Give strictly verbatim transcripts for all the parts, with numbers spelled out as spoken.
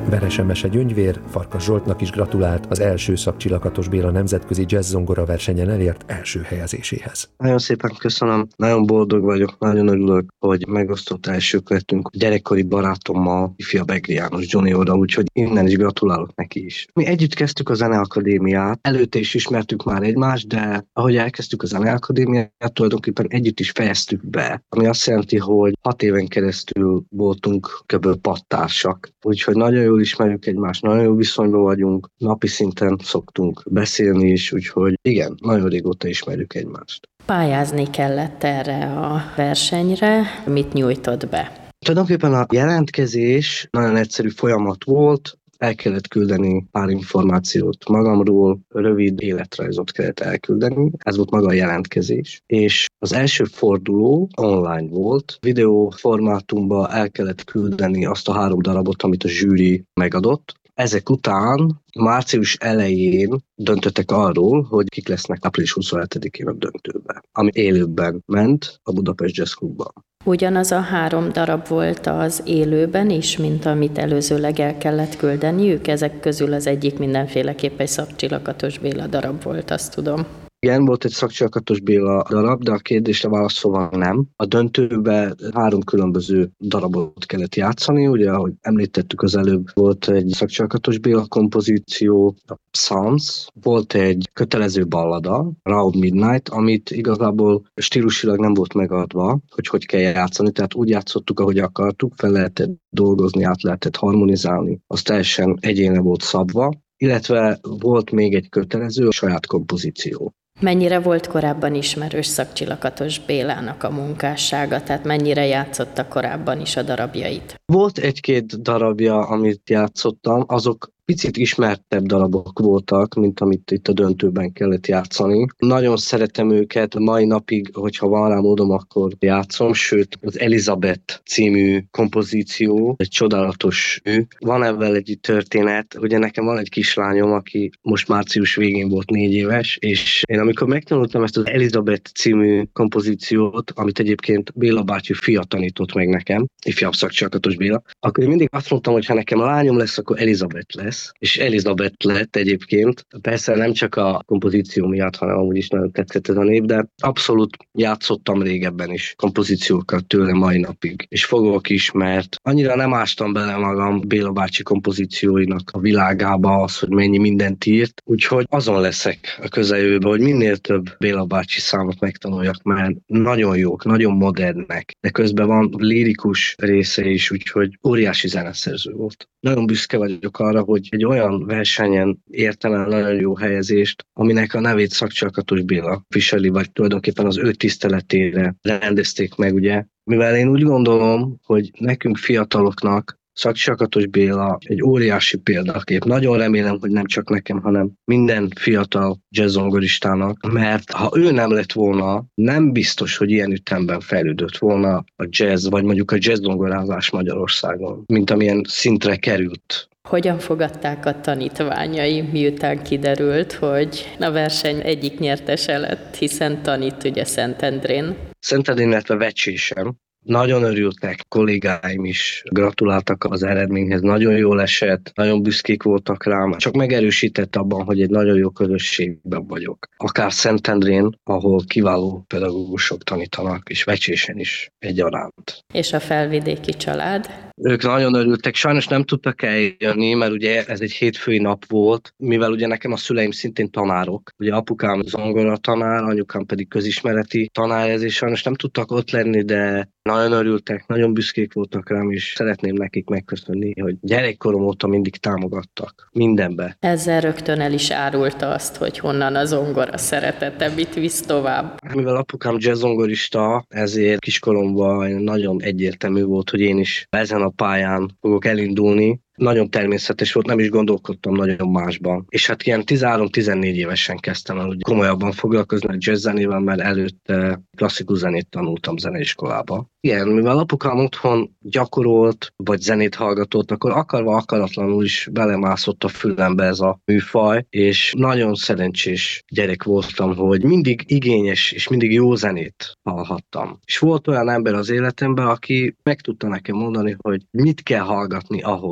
Verese Mese Gyöngyvér Farkas Zsoltnak is gratulált az első Szakcsillakatos Béla nemzetközi jazz-zongora versenyen elért első helyezéséhez. Nagyon szépen köszönöm, nagyon boldog vagyok, nagyon örülök, hogy megosztott elsők lettünk gyerekkori barátommal, ifjabb Egri János Juniorral, úgyhogy innen is gratulálok neki is. Mi együtt kezdtük a Zeneakadémiát, előtte is ismertük már egymást, de ahogy elkezdtük a Zeneakadémiát, tulajdonképpen együtt is fejeztük be, ami azt jelenti, hogy hat éven keresztül voltunk kb. Pattársak, úgyhogy nagyon jól ismerjük egymást, nagyon jó viszonyban vagyunk, napi szinten szoktunk beszélni is, úgyhogy igen, nagyon régóta ismerjük egymást. Pályázni kellett erre a versenyre, mit nyújtott be? Tulajdonképpen a jelentkezés nagyon egyszerű folyamat volt, el kellett küldeni pár információt magamról, rövid életrajzot kellett elküldeni, ez volt maga a jelentkezés. És az első forduló online volt, videó formátumban el kellett küldeni azt a három darabot, amit a zsűri megadott. Ezek után március elején döntöttek arról, hogy kik lesznek április huszonhetedikén a döntőben, ami élőben ment a Budapest Jazz Clubban. Ugyanaz a három darab volt az élőben is, mint amit előzőleg el kellett küldeniük? Ezek közül az egyik mindenféleképp egy Szakcsillakatos Béla darab volt, azt tudom. Igen, volt egy Szakcsillakatos Béla darab, de a kérdésre válaszolva nem. A döntőben három különböző darabot kellett játszani, ugye, ahogy említettük az előbb, volt egy Szakcsillakatos Béla kompozíció, a Psalms, volt egy kötelező ballada, Round Midnight, amit igazából stílusilag nem volt megadva, hogy hogy kell játszani, tehát úgy játszottuk, ahogy akartuk, fel lehetett dolgozni, át lehetett harmonizálni, az teljesen egyénre volt szabva, illetve volt még egy kötelező, a saját kompozíció. Mennyire volt korábban ismerős Szakcsillakatos Bélának a munkássága, tehát mennyire játszotta korábban is a darabjait? Volt egy-két darabja, amit játszottam, azok picit ismertebb darabok voltak, mint amit itt a döntőben kellett játszani. Nagyon szeretem őket, mai napig, hogyha van rá módom, akkor játszom, sőt az Elizabeth című kompozíció, egy csodálatos mű. Van ebben egy történet, ugye nekem van egy kislányom, aki most március végén volt négy éves, és én amikor megtanultam ezt az Elizabeth című kompozíciót, amit egyébként Béla bácsi fia tanított meg nekem, ifjabb Szakcsillakatos Béla, akkor én mindig azt mondtam, hogy ha nekem lányom lesz, akkor Elizabeth lesz. És Elizabeth lett egyébként. Persze nem csak a kompozíció miatt, hanem amúgy is nagyon tetszett ez a név, de abszolút játszottam régebben is kompozíciókat tőle mai napig. És fogok is, mert annyira nem ástam bele magam Béla bácsi kompozícióinak a világába, az, hogy mennyi mindent írt, úgyhogy azon leszek a közeljövőben, hogy minél több Béla bácsi számot megtanuljak, mert nagyon jók, nagyon modernek, de közben van lirikus része is, úgyhogy óriási zeneszerző volt. Nagyon büszke vagyok arra, hogy egy olyan versenyen értem el nagyon jó helyezést, aminek a nevét Szakcsillakatos Béla viseli, vagy tulajdonképpen az ő tiszteletére rendezték meg, ugye. Mivel én úgy gondolom, hogy nekünk fiataloknak Szakcsillakatos Béla egy óriási példakép. Nagyon remélem, hogy nem csak nekem, hanem minden fiatal jazzzongoristának, mert ha ő nem lett volna, nem biztos, hogy ilyen ütemben fejlődött volna a jazz, vagy mondjuk a jazzzongorázás Magyarországon, mint amilyen szintre került. Hogyan fogadták a tanítványai, miután kiderült, hogy a verseny egyik nyertese lett, hiszen tanít ugye Szentendrén? Szentendrén, illetve Vecsésem. Nagyon örültek, kollégáim is gratuláltak az eredményhez, nagyon jól esett, nagyon büszkék voltak rám, csak megerősített abban, hogy egy nagyon jó közösségben vagyok. Akár Szentendrén, ahol kiváló pedagógusok tanítanak, és Vecsésen is egyaránt. És a felvidéki család? Ők nagyon örültek, sajnos nem tudtak eljönni, mert ugye ez egy hétfői nap volt, mivel ugye nekem a szüleim szintén tanárok. Ugye apukám zongora tanár, anyukám pedig közismereti tanár, ezért sajnos nem tudtak ott lenni, de nagyon örültek, nagyon büszkék voltak rám, és szeretném nekik megköszönni, hogy gyerekkorom óta mindig támogattak mindenbe. Ezzel rögtön el is árulta azt, hogy honnan a zongora szeretete, mit visz tovább. Mivel apukám jazzzongorista, ezért kiskoromban nagyon egyértelmű volt, hogy én is ezen a pályán fogok elindulni. Nagyon természetes volt, nem is gondolkodtam nagyon másban. És hát ilyen tizenhárom-tizennégy évesen kezdtem el úgy komolyabban foglalkozni a jazz zenével, mert előtte klasszikus zenét tanultam zeneiskolába. Igen, mivel apukám otthon gyakorolt, vagy zenét hallgatott, akkor akarva akaratlanul is belemászott a fülembe ez a műfaj, és nagyon szerencsés gyerek voltam, hogy mindig igényes és mindig jó zenét hallhattam. És volt olyan ember az életemben, aki meg tudta nekem mondani, hogy mit kell hallgatni ahhoz,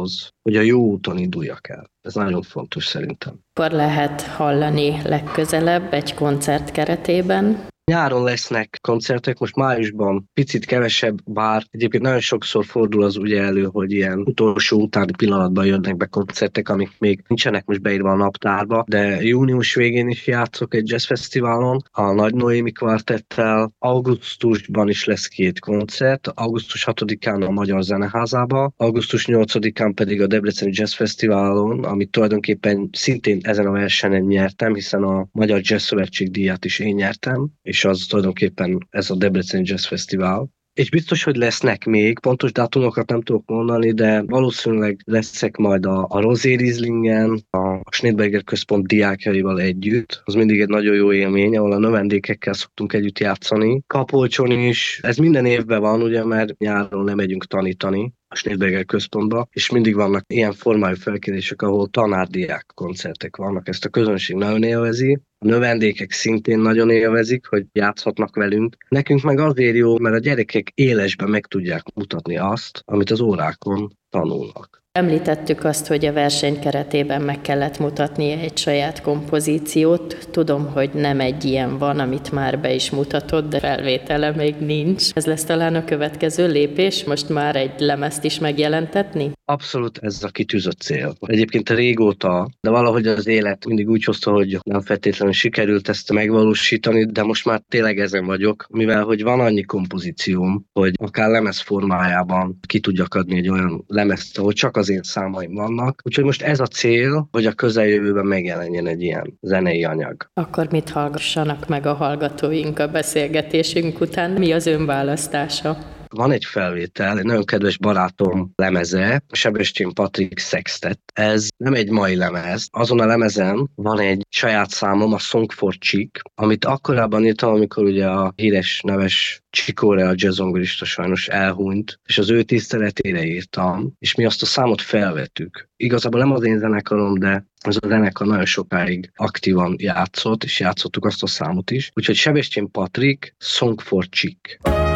hogy a jó úton induljak el. Ez nagyon fontos szerintem. Akkor lehet hallani legközelebb egy koncert keretében? Nyáron lesznek koncertek, most májusban picit kevesebb, bár egyébként nagyon sokszor fordul az ugye elő, hogy ilyen utolsó utáni pillanatban jönnek be koncertek, amik még nincsenek most beírva a naptárba, de június végén is játszok egy jazzfesztiválon, a Nagy Noémi kvartettel, augusztusban is lesz két koncert, augusztus hatodikán a Magyar Zeneházába, augusztus nyolcadikán pedig a Debreceni Jazz Fesztiválon, amit tulajdonképpen szintén ezen a versenyen nyertem, hiszen a Magyar Jazz Szövetség díját is én nyertem, és az tulajdonképpen ez a Debreceni Jazz Fesztivál. És biztos, hogy lesznek még, pontos dátumokat nem tudok mondani, de valószínűleg leszek majd a, a Rosé Rieslingen, a Schneidberger Központ diákjaival együtt. Az mindig egy nagyon jó élmény, ahol a növendékekkel szoktunk együtt játszani. Kapolcson is, ez minden évben van, ugye, mert nyáron nem megyünk tanítani a Schneidberger Központba, és mindig vannak ilyen formájú felkérések, ahol tanárdiák koncertek vannak. Ezt a közönség nagyon élvezi. A növendékek szintén nagyon élvezik, hogy játszhatnak velünk. Nekünk meg azért jó, mert a gyerekek élesben meg tudják mutatni azt, amit az órákon tanulnak. Említettük azt, hogy a verseny keretében meg kellett mutatni egy saját kompozíciót. Tudom, hogy nem egy ilyen van, amit már be is mutatott, de felvétele még nincs. Ez lesz talán a következő lépés? Most már egy lemezt is megjelentetni? Abszolút ez a kitűzött cél. Egyébként régóta, de valahogy az élet mindig úgy hozta, hogy nem feltétlenül sikerült ezt megvalósítani, de most már tényleg ezen vagyok, mivel hogy van annyi kompozícióm, hogy akár lemez formájában ki tudjak adni egy olyan lemezt, ahol csak az én számaim vannak. Úgyhogy most ez a cél, hogy a közeljövőben megjelenjen egy ilyen zenei anyag. Akkor mit hallgassanak meg a hallgatóink a beszélgetésünk után? Mi az ön választása? Van egy felvétel, egy nagyon kedves barátom lemeze, Sebestyén Patrik Sextet. Ez nem egy mai lemez. Azon a lemezen van egy saját számom, a Song for Chick, amit akkorában írtam, amikor ugye a híres neves Csikóre, a jazzzongorista sajnos elhunyt, és az ő tiszteletére írtam, és mi azt a számot felvettük. Igazából nem az én zenekarom, de ez a zenekar nagyon sokáig aktívan játszott, és játszottuk azt a számot is. Úgyhogy Sebestyén Patrik, Song for Chick.